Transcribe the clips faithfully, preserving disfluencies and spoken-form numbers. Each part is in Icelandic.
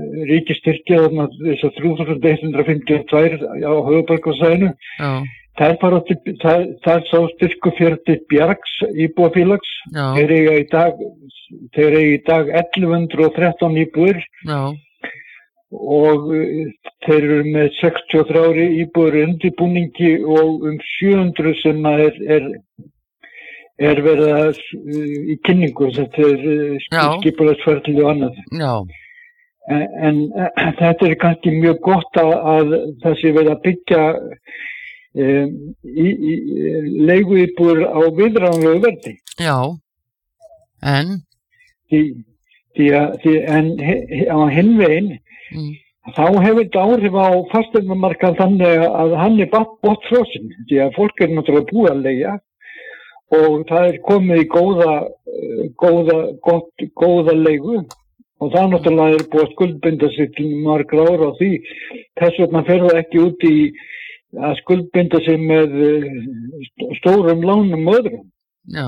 ríkisstyrkja þarna þess að þrjú þúsund hundrað fimmtíu og tvö á höfuðborgarsvæðinu. Já. Það fara til, það, það sá styrku fyrir til Bjargs íbúafélags. Já. Þeir eiga í dag, þeir eiga í dag ellefu hundruð og þrettán íbúðir. Já. Og þeir eru með sextíu og þrjár íbúðir undirbúningi og um sjö hundruð sem er, er, er verið að, í kynningu, þetta er skipulagsferli og annað. Já. En, en þetta er kannski mjög gott að, að það sé verið að byggja um, í, í leiguíbúðir á viðráðanlegu verði. Já, en? Því, því að, því, en á hinn veginn, mm. þá hefur þetta áhrif á fasteignamarkað þannig að hann er bott frosinn, því að fólk er náttúrulega búið að leigja og það er komið í góða, góða, gott, góða leigu og það náttúrulega er búið að skuldbinda sig til margra ára á því. Þess vegna fer það ekki út í að skuldbinda sig með stórum lánum og öðrum. Já.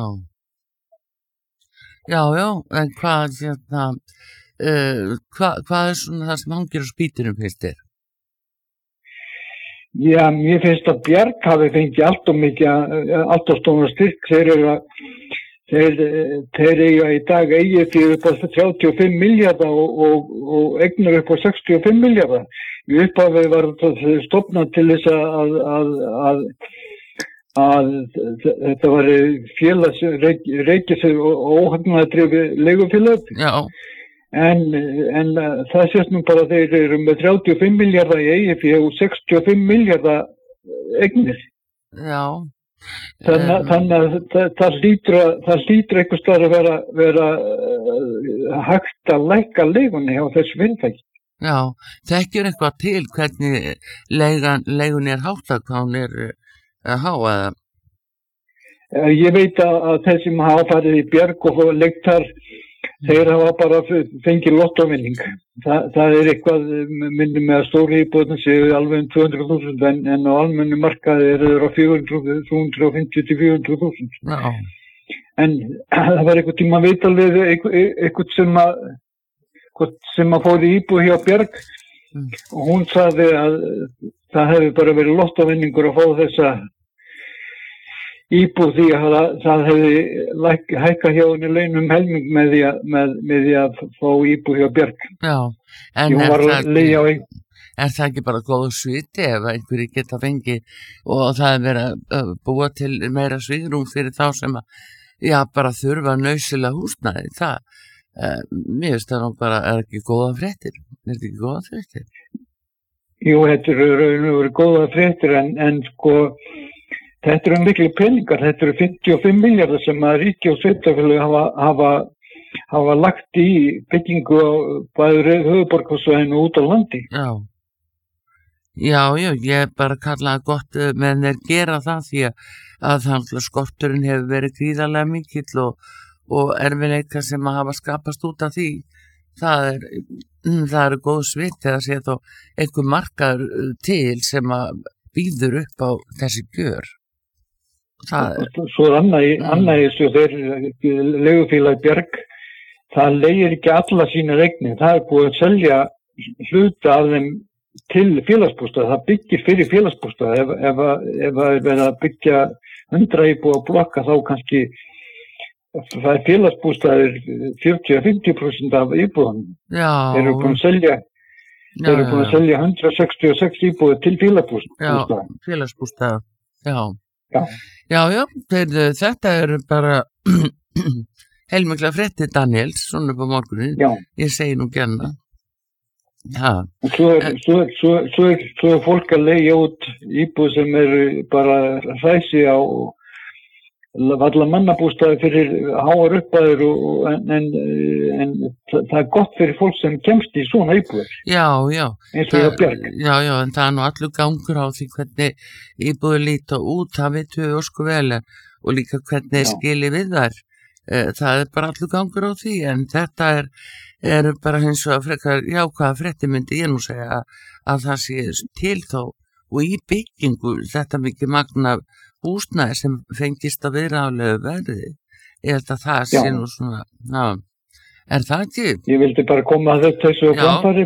Já, já, en hvað, hérna, uh, hvað, hvað er svona það sem hangir á spýtunum finnst þér? Já, mér finnst að Bjarg hafi fengið allt og mikið, allt og stóna styrk. Þeir eru að, þeir, þeir eiga í dag eigið fyrir upp á þrjátíu og fimm milljarða og, og, og eignir upp á sextíu og fimm milljarða. Í upphafi var það stofnað til þess að, að, að, að þetta var félags, reykis og óhagnaðardrifi leigufélag. Já. En, en það sést nú bara að þeir eru með þrjátíu og fimm milljarða í eigið fé og sextíu og fimm milljarða eignir. Já. Þannig, um, þannig að það, það hlýtur að, það hlýtur einhvers staðar að vera, vera uh, hægt að lækka leigunni á þessu fyrirtæki. Já, þekkjur eitthvað til hvernig leigan, leigunni er háttað, hvað hún er uh, há eða? Ég veit að, að þeir sem hafa farið í Bjarg og leigt þar, þeir hafa bara fengið lottóvinning. Þa, það er eitthvað, myndum með að stóri íbúðin séu alveg um tvö hundruð þúsund en, en á almennu markaði eru þeir á þrjú hundruð fimmtíu til fjögur hundruð þúsund. Já. En það var eitthvað tíma vitalið, eitthvað sem að, sem að fór í íbúð hjá Bjarg mm. og hún sagði að það hefði bara verið lottóvinningur að fá þessa íbúð því að það, það hefði hækkað hjá henni launum helming með því að, með, með því að fá íbúð hjá Bjarg. Já, en er það, ekki, er það ekki bara góð sviti ef einhverju geta fengið og það er verið að búa til meira svigrúm fyrir þá sem að, já, bara þurfa nauðsynlega húsnæði. Það, uh, mér finnst það nú bara, er ekki góða fréttir? Er þetta ekki góða fréttir? Jú, þetta eru raun og veru góða fréttir en, en sko, þetta eru miklu peningar, þetta eru fimmtíu og fimm milljarðar sem að ríki og sveitarfélög hafa, hafa, hafa lagt í byggingu á bæði höfuðborgarsvæðinu út á landi. Já, já, já, ég bara kalla það gott með þeir gera það því að þannig skorturinn hefur verið gríðarlega mikill og, og erfiðleika sem að hafa skapast út af því. Það er, það eru góð svit þegar sé þá einhver markaður til sem að býður upp á þessi gjör. Það er... Svo annað, annað þessu þeir leigufélag Bjarg, það leigir ekki alla sína eignir, það er búið að selja hluta af þeim til félagsbústað, það byggir fyrir félagsbústað, ef, ef, ef það er verið að byggja hundrað íbúða blokka þá kannski það er félagsbústaðir fjörutíu til fimmtíu prósent af íbúðanum. Já. Þeir eru búin að selja, já, þeir eru búin að selja hundrað sextíu og sex íbúða til félagsbústað. Já, félagsbústað, já. Já, já, já þeir, þetta er bara heilmikla fréttir Daniels, svona upp á morgunin, ég segi nú gärna. Já. Svo er, svo, er, svo, er, svo, er, svo er fólk að leigja út íbúð sem er bara hræsi á valla mannabústaði fyrir háar uppæður og, en, en, en það er gott fyrir fólk sem kemst í svona íbúður. Já, já. Eins og hjá Bjarg. Já, já, en það er nú allur gangur á því hvernig íbúður líta út, það vitum við ósku vel og líka hvernig skili við þær. Það er bara allur gangur á því, en þetta er, er bara hins og að frekar jákvæða frétti myndi ég nú segja að, að það sé til þó og í byggingu þetta mikið magna húsnæði sem fengist að vera álegu verði. Ég held að það sé nú svona, já, er það ekki? Ég vildi bara koma að þessu og framfæri